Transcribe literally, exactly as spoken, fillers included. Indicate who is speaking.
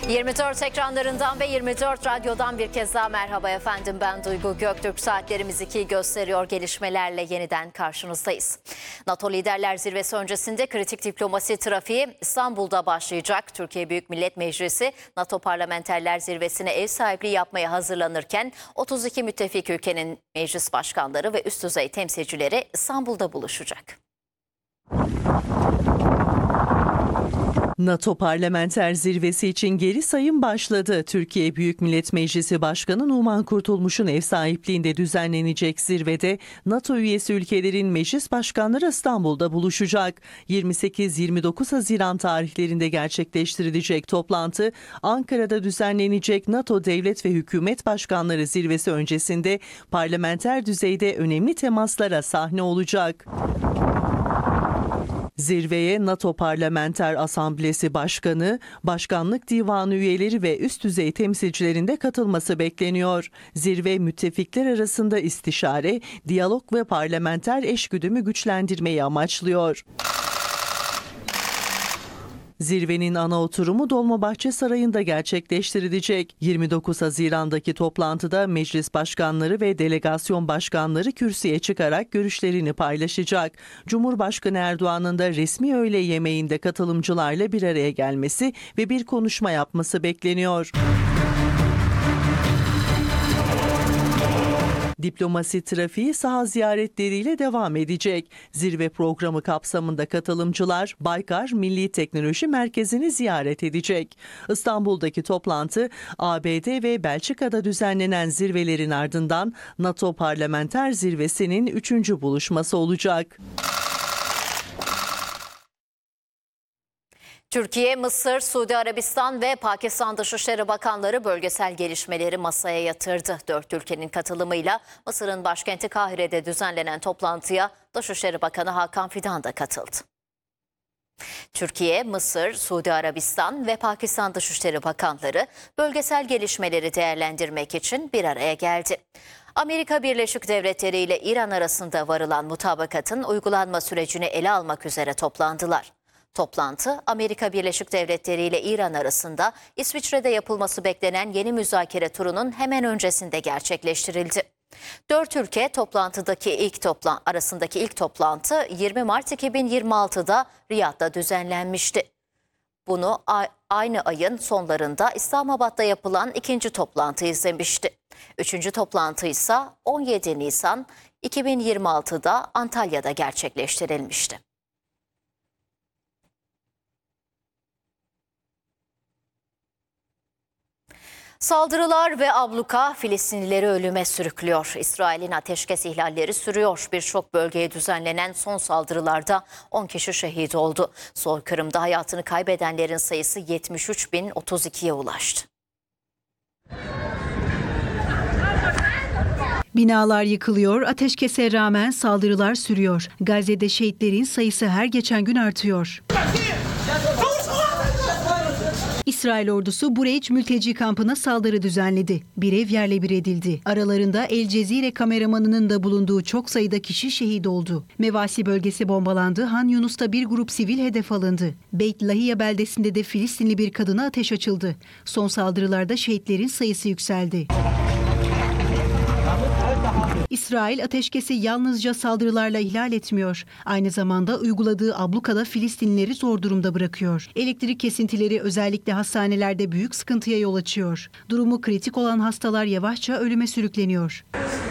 Speaker 1: yirmi dört ekranlarından ve yirmi dört radyodan bir kez daha merhaba efendim. Ben Duygu Göktürk. Saatlerimiz ikiyi gösteriyor. Gelişmelerle yeniden karşınızdayız. NATO Liderler Zirvesi öncesinde kritik diplomasi trafiği İstanbul'da başlayacak. Türkiye Büyük Millet Meclisi NATO Parlamenterler Zirvesi'ne ev sahipliği yapmaya hazırlanırken otuz iki müttefik ülkenin meclis başkanları ve üst düzey temsilcileri İstanbul'da buluşacak.
Speaker 2: NATO Parlamenter Zirvesi için geri sayım başladı. Türkiye Büyük Millet Meclisi Başkanı Numan Kurtulmuş'un ev sahipliğinde düzenlenecek zirvede NATO üyesi ülkelerin meclis başkanları İstanbul'da buluşacak. yirmi sekiz yirmi dokuz Haziran tarihlerinde gerçekleştirilecek toplantı Ankara'da düzenlenecek NATO Devlet ve Hükümet Başkanları Zirvesi öncesinde parlamenter düzeyde önemli temaslara sahne olacak. Zirveye NATO Parlamenter Asamblesi Başkanı, Başkanlık Divanı üyeleri ve üst düzey temsilcilerin de katılması bekleniyor. Zirve müttefikler arasında istişare, diyalog ve parlamenter eşgüdümü güçlendirmeyi amaçlıyor. Zirvenin ana oturumu Dolmabahçe Sarayı'nda gerçekleştirilecek. yirmi dokuz Haziran'daki toplantıda meclis başkanları ve delegasyon başkanları kürsüye çıkarak görüşlerini paylaşacak. Cumhurbaşkanı Erdoğan'ın da resmi öğle yemeğinde katılımcılarla bir araya gelmesi ve bir konuşma yapması bekleniyor. Diplomasi trafiği saha ziyaretleriyle devam edecek. Zirve programı kapsamında katılımcılar Baykar Milli Teknoloji Merkezi'ni ziyaret edecek. İstanbul'daki toplantı A B D ve Belçika'da düzenlenen zirvelerin ardından NATO Parlamenter Zirvesi'nin üçüncü buluşması olacak.
Speaker 1: Türkiye, Mısır, Suudi Arabistan ve Pakistan Dışişleri Bakanları bölgesel gelişmeleri masaya yatırdı. Dört ülkenin katılımıyla Mısır'ın başkenti Kahire'de düzenlenen toplantıya Dışişleri Bakanı Hakan Fidan da katıldı. Türkiye, Mısır, Suudi Arabistan ve Pakistan Dışişleri Bakanları bölgesel gelişmeleri değerlendirmek için bir araya geldi. Amerika Birleşik Devletleri ile İran arasında varılan mutabakatın uygulanma sürecini ele almak üzere toplandılar. Toplantı, Amerika Birleşik Devletleri ile İran arasında İsviçre'de yapılması beklenen yeni müzakere turunun hemen öncesinde gerçekleştirildi. Dört ülke toplantıdaki ilk toplan arasındaki ilk toplantı yirmi Mart iki bin yirmi altıda Riyad'da düzenlenmişti. Bunu aynı ayın sonlarında İslamabad'da yapılan ikinci toplantı izlemişti. Üçüncü toplantı ise on yedi Nisan iki bin yirmi altıda Antalya'da gerçekleştirilmişti. Saldırılar ve abluka Filistinlileri ölüme sürüklüyor. İsrail'in ateşkes ihlalleri sürüyor. Birçok bölgeye düzenlenen son saldırılarda on kişi şehit oldu. Soykırımda hayatını kaybedenlerin sayısı yetmiş üç bin otuz ikiye ulaştı.
Speaker 3: Binalar yıkılıyor, ateşkese rağmen saldırılar sürüyor. Gazze'de şehitlerin sayısı her geçen gün artıyor. İsrail ordusu Bureç mülteci kampına saldırı düzenledi. Bir ev yerle bir edildi. Aralarında El Cezire kameramanının da bulunduğu çok sayıda kişi şehit oldu. Mevasi bölgesi bombalandı. Han Yunus'ta bir grup sivil hedef alındı. Beit Lahiya beldesinde de Filistinli bir kadına ateş açıldı. Son saldırılarda şehitlerin sayısı yükseldi. İsrail ateşkesi yalnızca saldırılarla ihlal etmiyor. Aynı zamanda uyguladığı ablukada Filistinlileri zor durumda bırakıyor. Elektrik kesintileri özellikle hastanelerde büyük sıkıntıya yol açıyor. Durumu kritik olan hastalar yavaşça ölüme sürükleniyor.